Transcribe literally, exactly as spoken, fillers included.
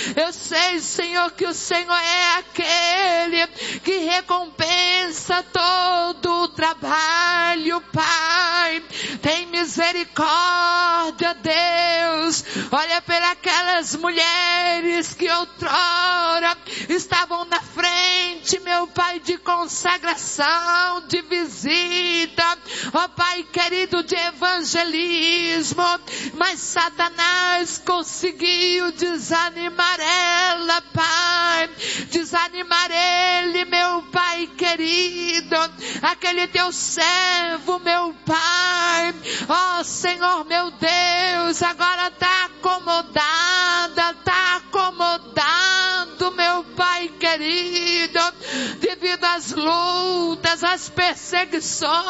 Eu sei, Senhor, que o Senhor é aquele que recompensa todo o trabalho, Pai. Tem misericórdia, Deus. Olha para aquelas mulheres que outrora estavam na frente, meu Pai, de consagração, de visita, ó Pai querido, de evangelismo, mas Satanás conseguiu desanimar ela, Pai, desanimar ele, meu Pai querido, aquele teu servo, meu Pai, ó Senhor, meu Deus, agora está acomodada, está acomodado, meu Pai querido, devido às lutas, às perseguições,